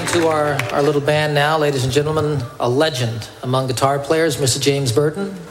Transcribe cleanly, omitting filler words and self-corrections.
to our little band now, ladies and gentlemen, a legend among guitar players, Mr. James Burton.